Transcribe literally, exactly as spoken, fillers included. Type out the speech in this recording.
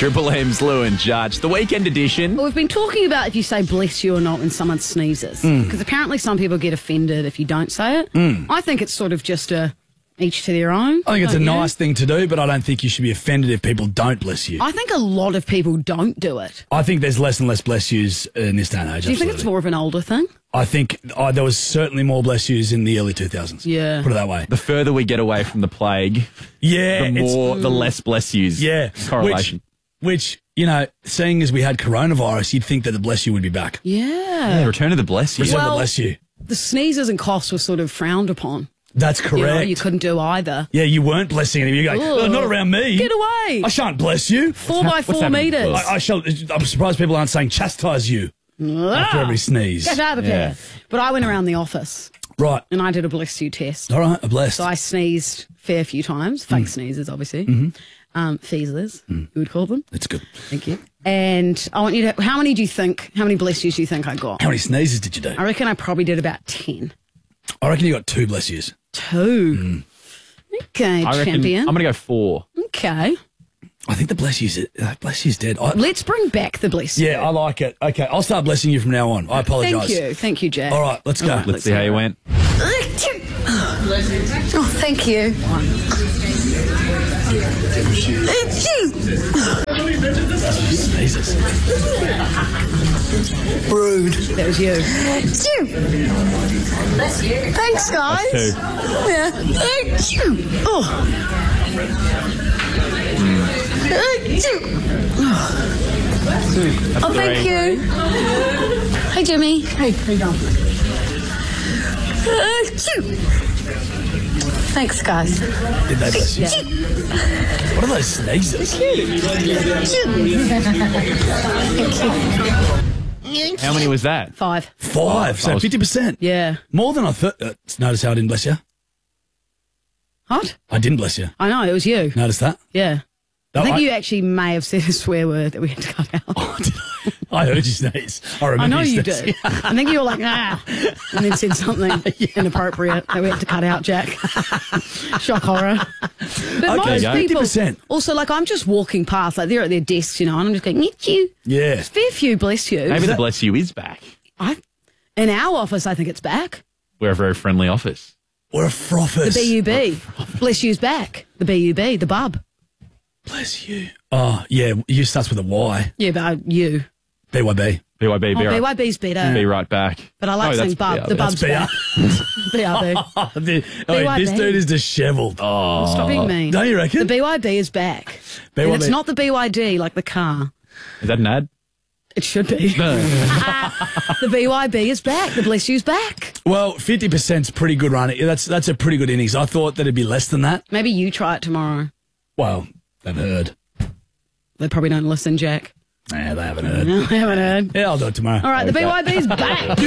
Triple M's Lou and Judge, the weekend edition. Well, we've been talking about if you say bless you or not when someone sneezes. Because mm. apparently some people get offended if you don't say it. Mm. I think it's sort of just a each to their own. I think it's a you? nice thing to do, but I don't think you should be offended if people don't bless you. I think a lot of people don't do it. I think there's less and less bless yous in this day and age. Do you absolutely. think it's more of an older thing? I think uh, there was certainly more bless yous in the early two thousands. Yeah. Put it that way. The further we get away from the plague, yeah, the more, it's, the less bless yous. Yeah. Correlation. Which, which, you know, seeing as we had coronavirus, you'd think that the bless you would be back. Yeah. Yeah, return to the bless you. Return well, to the bless you. The sneezes and coughs were sort of frowned upon. That's correct. You know, you couldn't do either. Yeah, you weren't blessing anyone. You go, oh, not around me. Get away. I shan't bless you. Four by four metres. I, I shall, I'm surprised people aren't saying chastise you after every sneeze. Get out of Yeah. here. But I went around the office Right. and I did a bless you test. All right, a blessed. So I sneezed a fair few times. Fake sneezes, obviously. Mm-hmm. Um, feezers, you would call them. That's good. Thank you. And I want you to, how many do you think, how many bless yous do you think I got? How many sneezes did you do? I reckon I probably did about ten. I reckon you got two bless yous. Two. Mm. Okay, I reckon champion. I'm going to go four. Okay. I think the bless yous, uh, bless yous dead. I, Let's bring back the bless you. yeah, I like it. Okay, I'll start blessing you from now on. I apologise. Thank you. Thank you, Jack. All right, let's go. All right, Let's see how you went. Oh, thank you. Sneezes. Rude. That was you. Thanks, guys. Two. Yeah. Thank you. Oh. Thank you. Oh, thank three. you. Hi, Jimmy. Hey, how you going? Thank you. Thanks, guys. Did they bless you? What are those sneezes? How many was that? Five. Five, so fifty percent. Yeah. More than I thought. Uh, notice how I didn't bless you? What? I didn't bless you. I know, it was you. Notice that? Yeah. No, I think I- you actually may have said a swear word that we had to cut out. Oh, did I? I heard you sneeze. I remember I know you sneeze. did. I think you were like, ah, and then said something inappropriate that we had to cut out, Jack. Shock horror. But Okay, most go. people, fifty percent. also, like, I'm just walking past, like, they're at their desks, you know, and I'm just going, get you. Yeah. Fair few, bless you. Maybe the that- bless you is back. I, in our office, I think it's back. We're a very friendly office. We're a frothers. The B U B. Bless you's back. The B U B, the bub. Bless you. Oh, yeah, you starts with a Y. Yeah, but you. B Y B. B Y B, Oh, be, right, B Y B's better. be right back. But I like No, saying that's bub. B R B. The bub's That's back. B R B. Oh, the, oh, B Y B. this dude is dishevelled. Oh, Stop being mean. Don't you reckon? The B Y B is back. B Y B. And it's not the B Y D like the car. is that an ad? It should be. The B Y B is back. The bless you's back. Well, fifty percent's pretty good run. That's that's a pretty good innings. I thought that it'd be less than that. Maybe you try it tomorrow. Well, they've heard. They probably don't listen, Jack. Nah, they haven't heard. No, they haven't heard. Yeah, I'll do it tomorrow. All right, the B Y B's back.